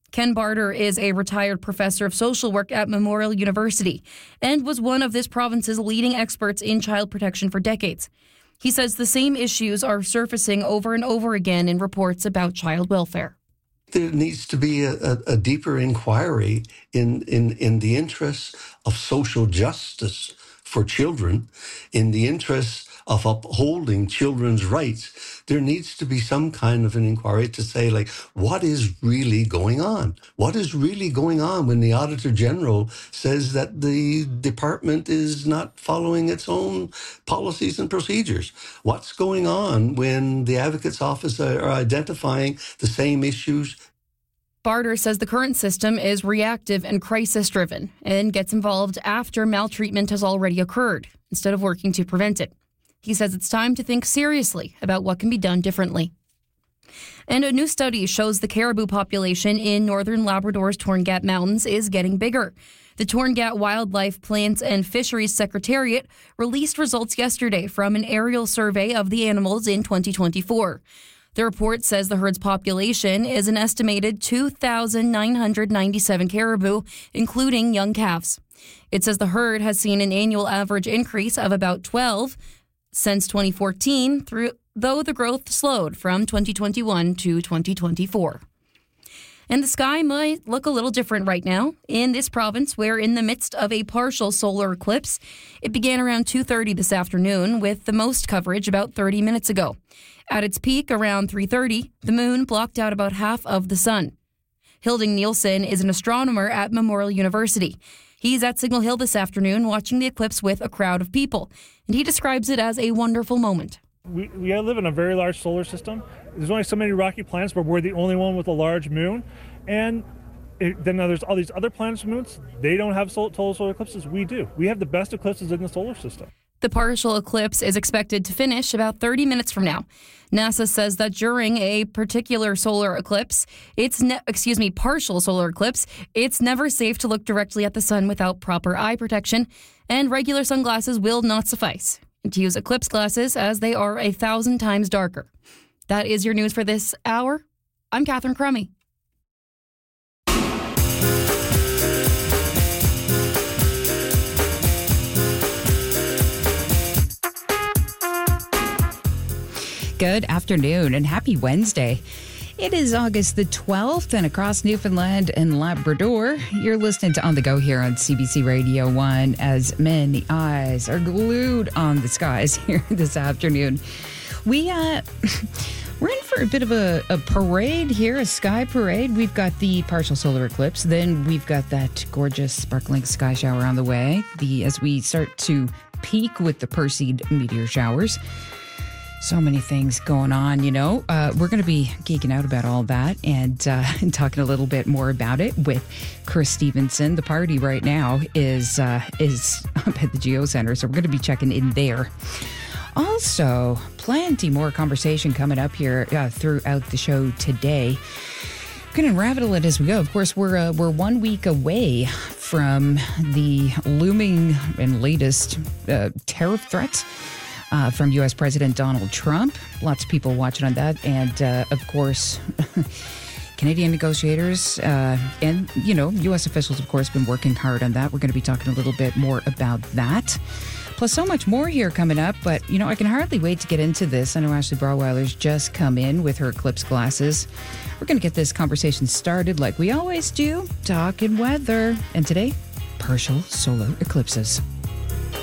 Ken Barter is a retired professor of social work at Memorial University and was one of this province's leading experts in child protection for decades. He says the same issues are surfacing over and over again in reports about child welfare. There needs to be a deeper inquiry in the interests of social justice for children, in the interests of upholding children's rights. There needs to be some kind of an inquiry to say, like, what is really going on? What is really going on when the Auditor General says that the department is not following its own policies and procedures? What's going on when the Advocate's Office are identifying the same issues? Barter says the current system is reactive and crisis-driven and gets involved after maltreatment has already occurred, instead of working to prevent it. He says it's time to think seriously about what can be done differently. And a new study shows the caribou population in northern Labrador's Torngat Mountains is getting bigger. The Torngat Wildlife, Plants and Fisheries Secretariat released results yesterday from an aerial survey of the animals in 2024. The report says the herd's population is an estimated 2,997 caribou, including young calves. It says the herd has seen an annual average increase of about 12 since 2014, though the growth slowed from 2021 to 2024. And the sky might look a little different right now in this province. We're in the midst of a partial solar eclipse. It began around 2:30 this afternoon, with the most coverage about 30 minutes ago. At its peak around 3:30, the moon blocked out about half of the sun. Hilding Nielsen is an astronomer at Memorial University. He's at Signal Hill this afternoon watching the eclipse with a crowd of people, and he describes it as a wonderful moment. We live in a very large solar system. There's only so many rocky planets, but we're the only one with a large moon. And then there's all these other planets and moons. They don't have total solar eclipses. We do. We have the best eclipses in the solar system. The partial eclipse is expected to finish about 30 minutes from now. NASA says that during a partial solar eclipse, it's never safe to look directly at the sun without proper eye protection, and regular sunglasses will not suffice. And to use eclipse glasses, as they are 1,000 times darker. That is your news for this hour. I'm Catherine Crummy. Good afternoon and happy Wednesday. It is August the 12th, and across Newfoundland and Labrador, you're listening to On the Go here on CBC Radio 1 as many eyes are glued on the skies here this afternoon. We're in for a bit of a parade here, a sky parade. We've got the partial solar eclipse, then we've got that gorgeous sparkling sky shower on the way as we start to peak with the Perseid meteor showers. So many things going on, We're going to be geeking out about all that and talking a little bit more about it with Chris Stevenson. The party right now is up at the Geo Center, so we're going to be checking in there. Also, plenty more conversation coming up here throughout the show today. We're going to unravel it as we go. Of course, we're 1 week away from the looming and latest tariff threats from U.S. President Donald Trump. Lots of people watching on that. And, of course, Canadian negotiators and, U.S. officials, of course, been working hard on that. We're going to be talking a little bit more about that. Plus, so much more here coming up. But, I can hardly wait to get into this. I know Ashley Braweiler's just come in with her eclipse glasses. We're going to get this conversation started like we always do, talking weather. And today, partial solar eclipses.